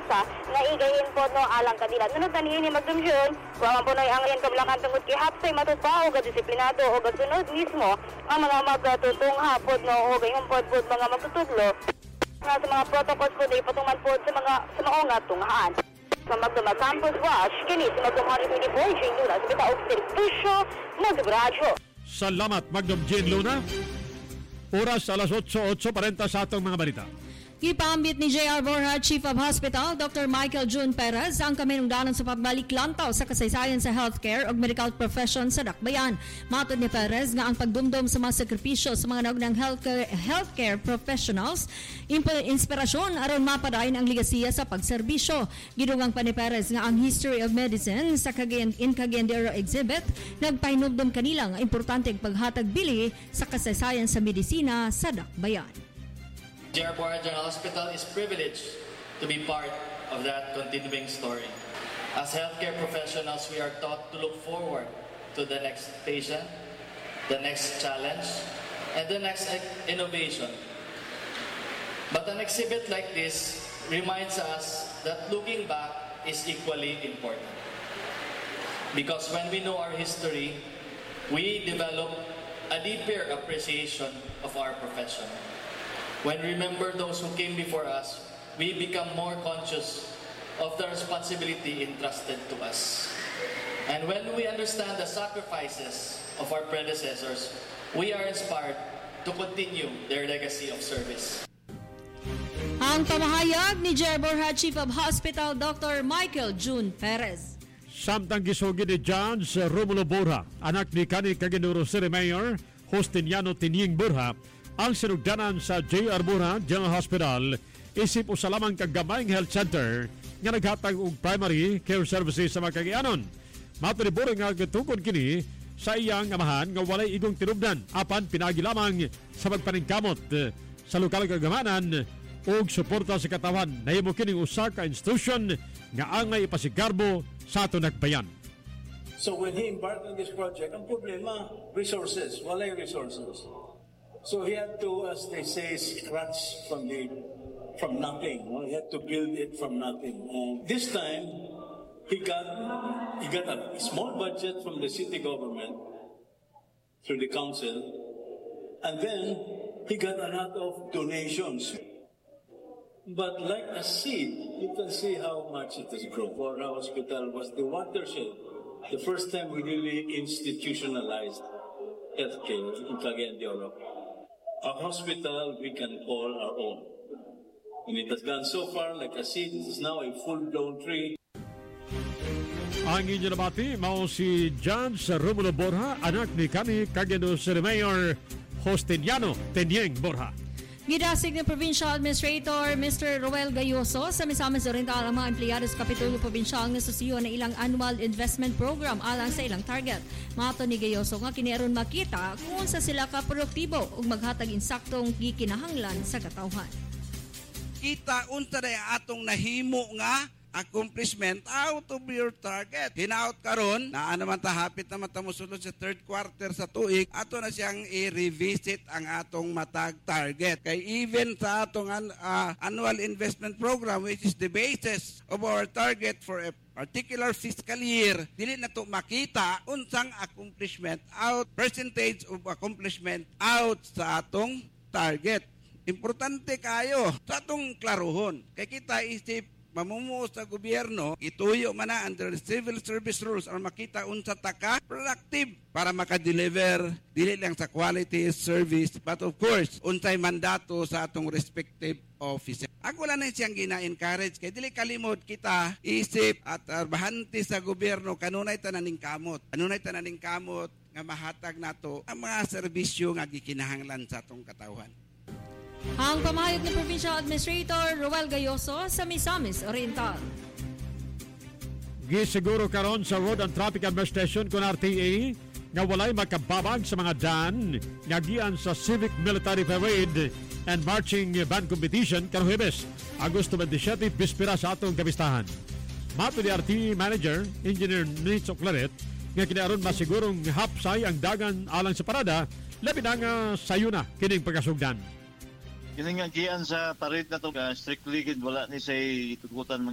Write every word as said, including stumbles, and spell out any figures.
pag-asa na igayin po no alang kanila. Nunod na niya ni magdumsyon, kung ang punoy ang yan kablakan tungkol kay hapsay matutpao o disiplinado o sunod mismo ang mga magtutong hapod no o gayong podpod mga magtutuglo nga sa mga protocols po na ipatungan po sa mga sa mga nga tunghaan. Sa Magduma Campus Watch, kini sa Magduma twenty-four, Jane Luna, sa Bitaog Servisyo, Magdumradyo. Salamat, Magdum Jane Luna. Oras alas eight eight forty sa atong mga balita. Ipambit ni J R Borja, Chief of Hospital, Doctor Michael June Perez, ang kaminungdanon sa pagbalik lantaw sa kasaysayan sa healthcare o medical profession sa Dakbayan. Matod ni Perez nga ang pagdumdum sa mga sakripisyo sa mga naugnang healthcare, healthcare professionals, inspirasyon aron mapadayon ang ligasiya sa pagserbisyo. Gidugang pa ni Perez nga ang History of Medicine sa Cagayan in Cagayan exhibit nagpahinumdum kanila nga importante ang paghatag bili sa kasaysayan sa medisina sa Dakbayan. J R Borja General Hospital is privileged to be part of that continuing story. As healthcare professionals, we are taught to look forward to the next patient, the next challenge, and the next innovation. But an exhibit like this reminds us that looking back is equally important. Because when we know our history, we develop a deeper appreciation of our profession. When we remember those who came before us, we become more conscious of the responsibility entrusted to us. And when we understand the sacrifices of our predecessors, we are inspired to continue their legacy of service. Ang pamahayag ni J R Borja, Chief of Hospital, Doctor Michael June Perez. Samtang gisugid ni John Romulo Borja, anak ni kani Caguinoro City Mayor Justiniano Tinying Borja, ang sinugdanan sa J R Borja General Hospital isip usa lamang kagamayng health center nga naghatag og primary care services sa mga Cagayanon. Mato ni Borja nga gitungkod kini sa iyang amahan nga walay igong tinubdan apan pinagi lamang sa magpaningkamot sa lokal kagamanan og suporta sa katawan. Nahimo kining usa ka institution nga angay ipasigarbo sa aton nagbayan. So when he embarked on this project, ang problema, resources, walay resources. So he had to, as they say, scratch from the from nothing. Well, he had to build it from nothing. And this time, he got he got a small budget from the city government through the council, and then he got a lot of donations. But like a seed, you can see how much it has grown. Borja Hospital was the watershed, the first time we really institutionalized healthcare in Cagayan de Oro. A hospital we can call our own. And it has gone so far like a seed. It is now a full-blown tree. Ang inyo nabati, mao si John Romulo Borja, anak ni kani Caguinoro City Mayor Justiniano Tinying Borja. Gidasig ng Provincial Administrator Mister Roel Gayoso sa Misamis Oriental ang mga empleyado sa Kapitulo Provincial nga susiyo na ilang annual investment program alang sa ilang target. Mato ni Gayoso nga kiniaron makita kung sa sila ka produktibo ug maghatag insaktong gikinahanglan sa katawhan. Kita unta na atong nahimo nga accomplishment out of your target. Hinaut karon, naa naman ta hapit na matamusulod sa third quarter sa tuig, ato na siyang i-revisit ang atong matag target. Kay even sa atong uh, annual investment program, which is the basis of our target for a particular fiscal year, dili na to makita unsang accomplishment out, percentage of accomplishment out sa atong target. Importante kayo sa atong klaruhon. Kay kita isip mamumuo sa gobyerno, ituyo man na under civil service rules or makita unsa taka productive para makadeliver dili lang sa quality service but of course unsay mandato sa atong respective office. Ako lang na siyang gina-encourage kay dili kalimot kita isip at uh, bahante sa gobyerno kanunay tananing kamot. Kanunay tananing kamot nga mahatag nato ang mga serbisyo nga gikinahanglan sa atong katawhan. Ang pamahayag ng Provincial Administrator Roel Gayoso sa Misamis Oriental. Gisiguro karon sa Road and Traffic Administration kung R T A nga walay makababag sa mga daan nga gian sa Civic Military Parade and Marching Band Competition karong Huwebes, Agosto twenty-seven, bispera sa atong kapistahan. Mato ni R T A Manager Engineer Nitz Oclaret nga kinaron masigurong hapsay ang dagan alang sa parada labi na nga sayo na kining pagkasugdan. Kini nga gian sa parade na to, uh, strictly gid wala ni say tugutan